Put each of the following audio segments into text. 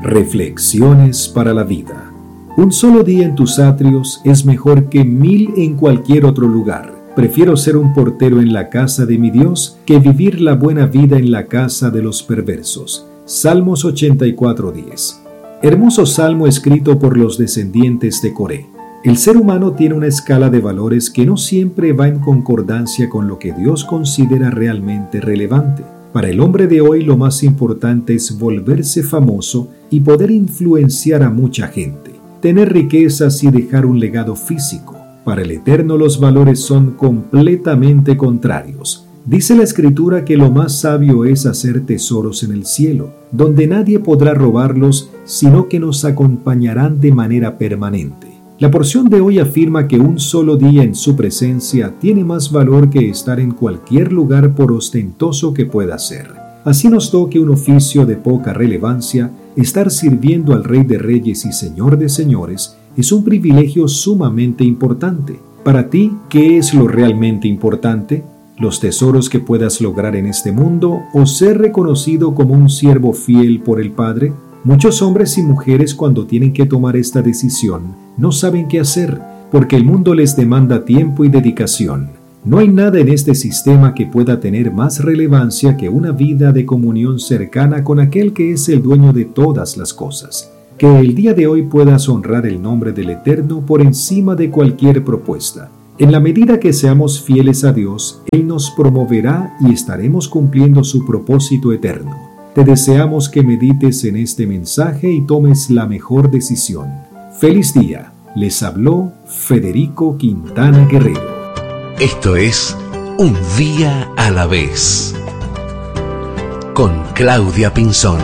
Reflexiones para la vida. Un solo día en tus atrios es mejor que 1000 en cualquier otro lugar. Prefiero ser un portero en la casa de mi Dios que vivir la buena vida en la casa de los perversos. Salmos 84:10. Hermoso salmo escrito por los descendientes de Coré. El ser humano tiene una escala de valores que no siempre va en concordancia con lo que Dios considera realmente relevante. Para el hombre de hoy lo más importante es volverse famoso y poder influenciar a mucha gente, tener riquezas y dejar un legado físico. Para el Eterno los valores son completamente contrarios. Dice la Escritura que lo más sabio es hacer tesoros en el cielo, donde nadie podrá robarlos, sino que nos acompañarán de manera permanente. La porción de hoy afirma que un solo día en su presencia tiene más valor que estar en cualquier lugar por ostentoso que pueda ser. Así nos toque un oficio de poca relevancia, estar sirviendo al Rey de Reyes y Señor de Señores es un privilegio sumamente importante. Para ti, ¿qué es lo realmente importante? ¿Los tesoros que puedas lograr en este mundo o ser reconocido como un siervo fiel por el Padre? Muchos hombres y mujeres cuando tienen que tomar esta decisión no saben qué hacer porque el mundo les demanda tiempo y dedicación. No hay nada en este sistema que pueda tener más relevancia que una vida de comunión cercana con aquel que es el dueño de todas las cosas. Que el día de hoy puedas honrar el nombre del Eterno por encima de cualquier propuesta. En la medida que seamos fieles a Dios, Él nos promoverá y estaremos cumpliendo su propósito eterno. Te deseamos que medites en este mensaje y tomes la mejor decisión. ¡Feliz día! Les habló Federico Quintana Guerrero. Esto es Un Día a la Vez, con Claudia Pinzón.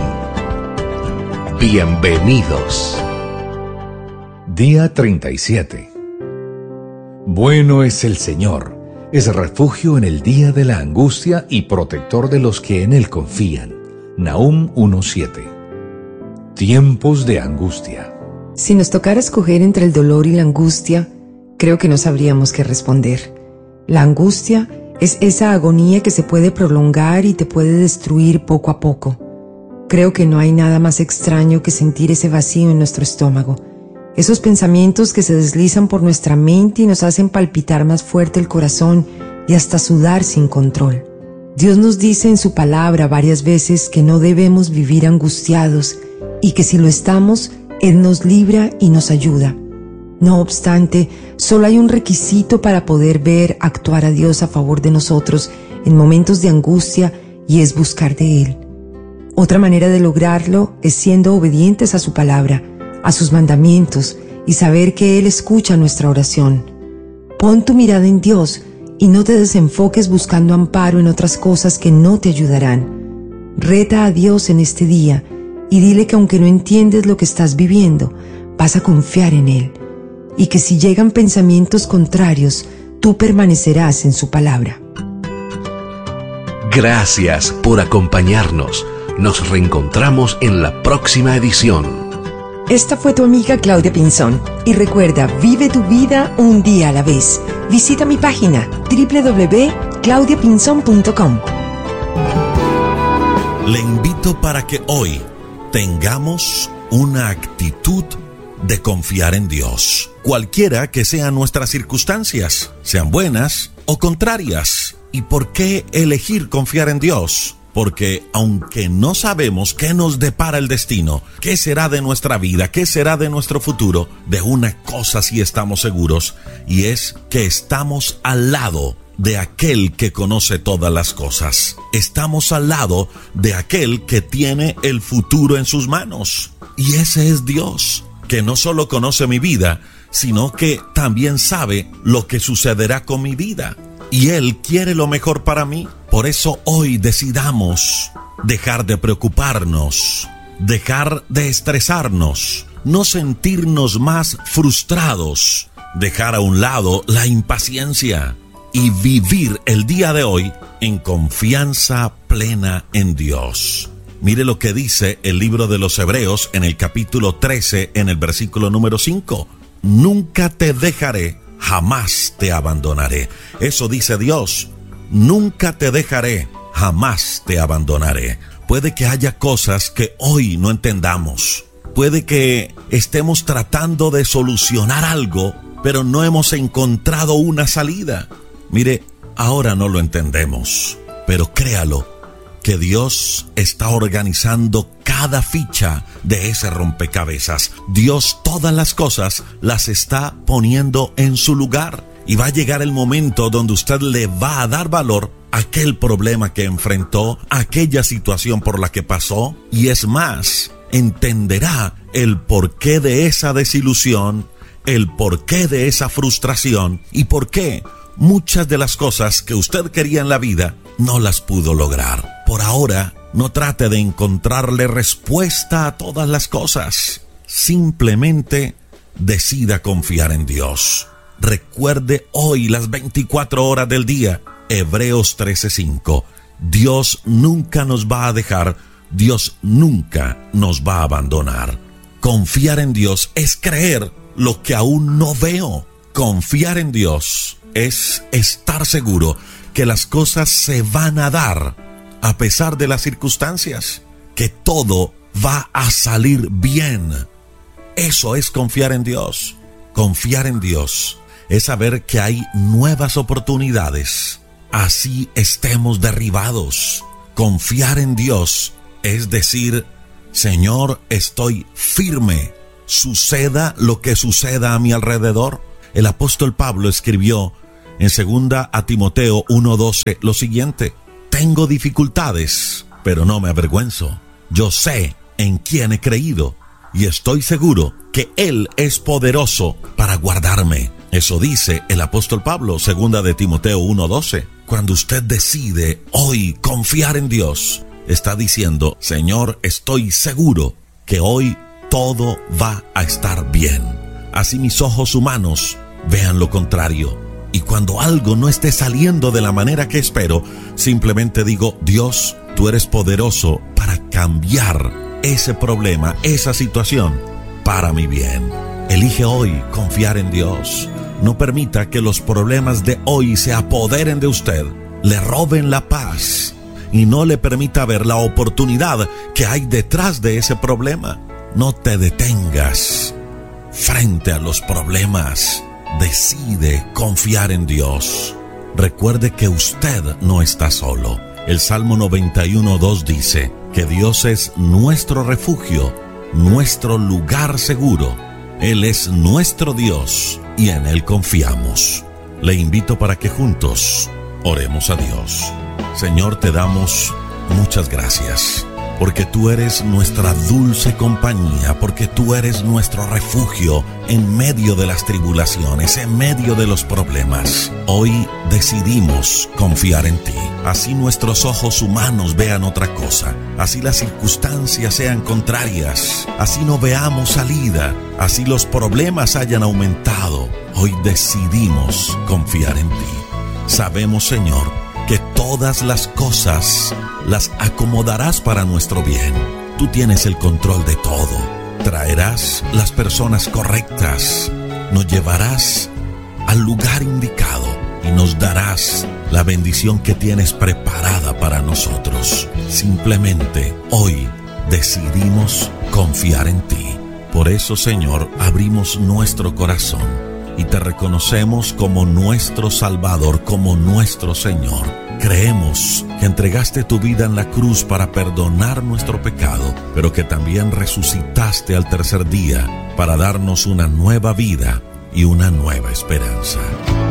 Bienvenidos. Día 37. Bueno es el Señor, es refugio en el día de la angustia y protector de los que en Él confían. Nahum 1:7. Tiempos de angustia. Si nos tocara escoger entre el dolor y la angustia, creo que no sabríamos qué responder. La angustia es esa agonía que se puede prolongar y te puede destruir poco a poco. Creo que no hay nada más extraño que sentir ese vacío en nuestro estómago. Esos pensamientos que se deslizan por nuestra mente y nos hacen palpitar más fuerte el corazón y hasta sudar sin control. Dios nos dice en su palabra varias veces que no debemos vivir angustiados y que si lo estamos, Él nos libra y nos ayuda. No obstante, solo hay un requisito para poder ver actuar a Dios a favor de nosotros en momentos de angustia y es buscar de Él. Otra manera de lograrlo es siendo obedientes a su palabra, a sus mandamientos y saber que Él escucha nuestra oración. Pon tu mirada en Dios y no te desenfoques buscando amparo en otras cosas que no te ayudarán. Reta a Dios en este día y dile que aunque no entiendes lo que estás viviendo, vas a confiar en Él y que si llegan pensamientos contrarios, tú permanecerás en su palabra. Gracias por acompañarnos. Nos reencontramos en la próxima edición. Esta fue tu amiga Claudia Pinzón. Y recuerda, vive tu vida un día a la vez. Visita mi página www.claudiapinzon.com. Le invito para que hoy tengamos una actitud de confiar en Dios. Cualquiera que sean nuestras circunstancias, sean buenas o contrarias. ¿Y por qué elegir confiar en Dios? Porque aunque no sabemos qué nos depara el destino, qué será de nuestra vida, qué será de nuestro futuro, de una cosa sí estamos seguros, y es que estamos al lado de aquel que conoce todas las cosas. Estamos al lado de aquel que tiene el futuro en sus manos. Y ese es Dios, que no solo conoce mi vida, sino que también sabe lo que sucederá con mi vida. Y Él quiere lo mejor para mí. Por eso hoy decidamos dejar de preocuparnos, dejar de estresarnos, no sentirnos más frustrados, dejar a un lado la impaciencia y vivir el día de hoy en confianza plena en Dios. Mire lo que dice el libro de los Hebreos en el capítulo 13, en el versículo número 5. Nunca te dejaré, jamás te abandonaré. Eso dice Dios. Nunca te dejaré, jamás te abandonaré. Puede que haya cosas que hoy no entendamos, Puede que estemos tratando de solucionar algo, pero no hemos encontrado una salida. Mire, ahora no lo entendemos, pero créalo, que Dios está organizando cada ficha de ese rompecabezas. Dios todas las cosas las está poniendo en su lugar. Y va a llegar el momento donde usted le va a dar valor a aquel problema que enfrentó, a aquella situación por la que pasó. Y es más, entenderá el porqué de esa desilusión, el porqué de esa frustración y por qué muchas de las cosas que usted quería en la vida no las pudo lograr. Por ahora, no trate de encontrarle respuesta a todas las cosas. Simplemente decida confiar en Dios. Recuerde hoy las 24 horas del día. Hebreos 13:5. Dios nunca nos va a dejar. Dios nunca nos va a abandonar. Confiar en Dios es creer lo que aún no veo. Confiar en Dios es estar seguro que las cosas se van a dar a pesar de las circunstancias, que todo va a salir bien. Eso es confiar en Dios. Confiar en Dios es saber que hay nuevas oportunidades, así estemos derribados. Confiar en Dios es decir, Señor, estoy firme, suceda lo que suceda a mi alrededor. El apóstol Pablo escribió en 2 Timoteo 1:12 lo siguiente: tengo dificultades, pero no me avergüenzo. Yo sé en quién he creído y estoy seguro que Él es poderoso para guardarme. Eso dice el apóstol Pablo, 2 Timoteo 1:12. Cuando usted decide hoy confiar en Dios, está diciendo, Señor, estoy seguro que hoy todo va a estar bien. Así mis ojos humanos vean lo contrario. Y cuando algo no esté saliendo de la manera que espero, simplemente digo, Dios, tú eres poderoso para cambiar ese problema, esa situación, para mi bien. Elige hoy confiar en Dios. No permita que los problemas de hoy se apoderen de usted, le roben la paz y no le permita ver la oportunidad que hay detrás de ese problema. No te detengas frente a los problemas. Decide confiar en Dios. Recuerde que usted no está solo. El Salmo 91:2 dice que Dios es nuestro refugio, nuestro lugar seguro. Él es nuestro Dios y en Él confiamos. Le invito para que juntos oremos a Dios. Señor, te damos muchas gracias, porque tú eres nuestra dulce compañía, porque tú eres nuestro refugio en medio de las tribulaciones, en medio de los problemas. Hoy decidimos confiar en ti. Así nuestros ojos humanos vean otra cosa, así las circunstancias sean contrarias, así no veamos salida, así los problemas hayan aumentado. Hoy decidimos confiar en ti. Sabemos, Señor, que todas las cosas las acomodarás para nuestro bien. Tú tienes el control de todo. Traerás las personas correctas, nos llevarás al lugar indicado y nos darás la bendición que tienes preparada para nosotros. Simplemente hoy decidimos confiar en ti. Por eso, Señor, abrimos nuestro corazón y te reconocemos como nuestro Salvador, como nuestro Señor. Creemos que entregaste tu vida en la cruz para perdonar nuestro pecado, pero que también resucitaste al tercer día para darnos una nueva vida y una nueva esperanza.